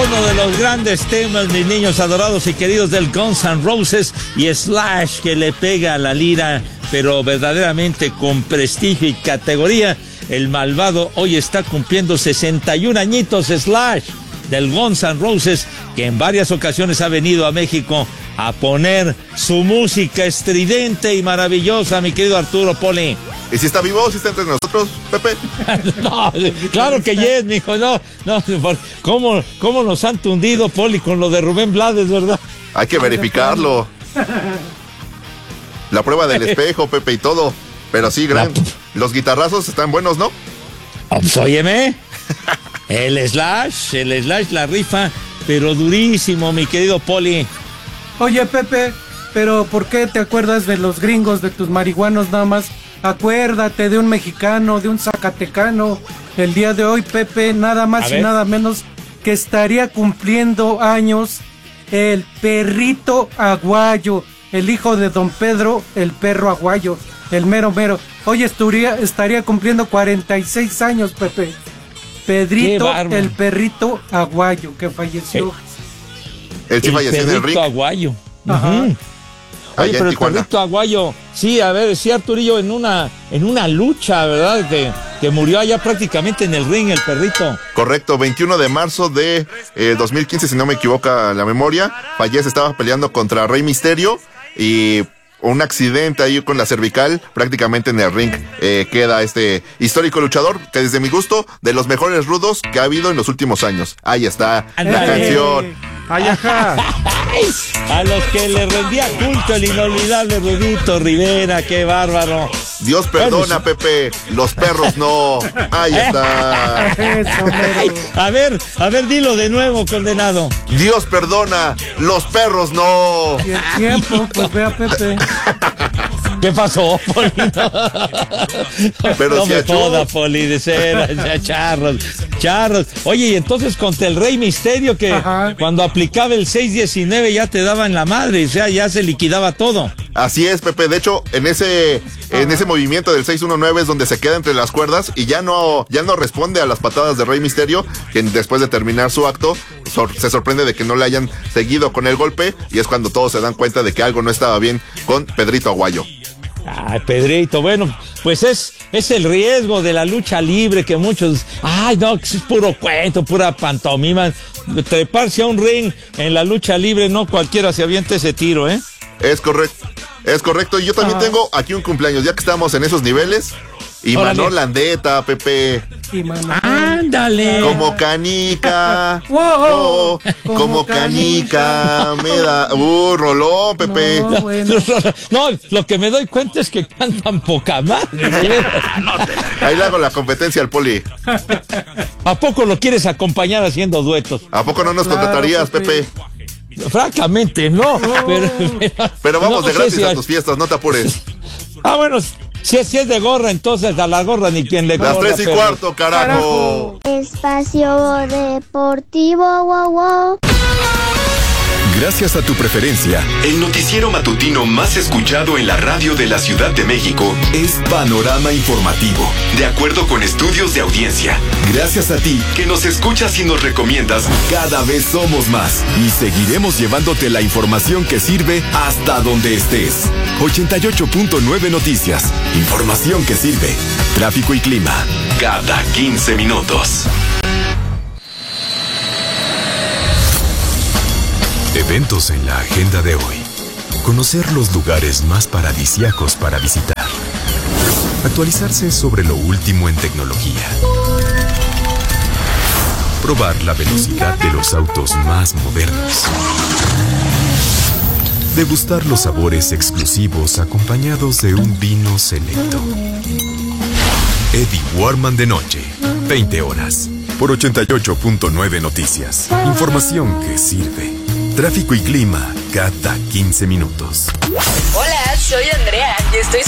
Uno de los grandes temas, mis niños adorados y queridos, del Guns N' Roses y Slash, que le pega a la lira, pero verdaderamente con prestigio y categoría. El malvado hoy está cumpliendo 61 añitos, Slash, del Guns N' Roses, que en varias ocasiones ha venido a México a poner su música estridente y maravillosa, mi querido Arturo Poli. ¿Y si está vivo? ¿Si está entre nosotros, Pepe? No, claro que yes, mijo, no, ¿cómo nos han tundido, Poli, con lo de Rubén Blades, verdad? Hay que verificarlo. La prueba del espejo, Pepe, y todo. Pero sí, los guitarrazos están buenos, ¿no? Pues óyeme, el Slash la rifa, pero durísimo, mi querido Poli. Oye, Pepe, pero ¿por qué te acuerdas de los gringos, de tus marihuanos nada más? Acuérdate de un mexicano, de un zacatecano. El día de hoy, Pepe, nada más y nada menos que estaría cumpliendo años el perrito aguayo, el hijo de don Pedro, el perro aguayo, el mero mero. Hoy estaría cumpliendo 46 años, Pepe. Pedrito, el perrito aguayo, que falleció. Él sí falleció en el ring. El perrito aguayo. Ajá. Oye, pero el perrito aguayo, sí, a ver, sí, Arturillo, en una lucha, ¿verdad? Que murió allá prácticamente en el ring, el perrito. Correcto, 21 de marzo de 2015, si no me equivoca la memoria, fallece, estaba peleando contra Rey Misterio y un accidente ahí con la cervical, prácticamente en el ring queda este histórico luchador, que desde mi gusto, de los mejores rudos que ha habido en los últimos años. Ahí está la canción. Ay, ajá. A los que le rendía culto el inolvidable Rudito Rivera, qué bárbaro. Dios perdona, bueno, Pepe, los perros no. Ahí está. A ver, dilo de nuevo, condenado. Dios perdona, los perros no. Y el tiempo, pues ve a Pepe. ¿Qué pasó, Poli? Pero no si me joda, Poli, de cera, ya charros. Oye, y entonces contra el Rey Misterio, que cuando aplicaba el 619 ya te daban la madre, o sea, ya se liquidaba todo. Así es, Pepe, de hecho, en ese movimiento del 619 es donde se queda entre las cuerdas y ya no responde a las patadas de Rey Misterio, que después de terminar su acto se sorprende de que no le hayan seguido con el golpe, y es cuando todos se dan cuenta de que algo no estaba bien con Pedrito Aguayo. Ay, Pedrito, bueno, pues es el riesgo de la lucha libre que muchos, no, que es puro cuento, pura pantomima. Treparse a un ring en la lucha libre, no cualquiera se avienta ese tiro, ¿eh? Es correcto, y yo también tengo aquí un cumpleaños, ya que estamos en esos niveles. Y Manol Landeta, Pepe. ¡Ándale! Como canica. ¡Wow! Como canica. Me da. Rolón, Pepe. No, bueno. No, lo que me doy cuenta es que cantan poca madre. Ahí le hago la competencia al Poli. ¿A poco lo quieres acompañar haciendo duetos? ¿A poco no nos contratarías, Pepe? Francamente, no. Pero vamos no, de gratis a tus fiestas, no te apures. Bueno, si es de gorra, entonces a la gorra ni quien le Las 3:15, carajo. Espacio Deportivo, wow. Gracias a tu preferencia, el noticiero matutino más escuchado en la radio de la Ciudad de México es Panorama Informativo, de acuerdo con estudios de audiencia. Gracias a ti, que nos escuchas y nos recomiendas, cada vez somos más y seguiremos llevándote la información que sirve hasta donde estés. 88.9 Noticias, información que sirve. Tráfico y clima, cada 15 minutos. Eventos en la agenda de hoy. Conocer los lugares más paradisíacos para visitar. Actualizarse sobre lo último en tecnología. Probar la velocidad de los autos más modernos. Degustar los sabores exclusivos acompañados de un vino selecto. Eddie Warman de noche, 20 horas. Por 88.9 Noticias. Información que sirve. Tráfico y clima cada 15 minutos. Hola, soy Andrea y estoy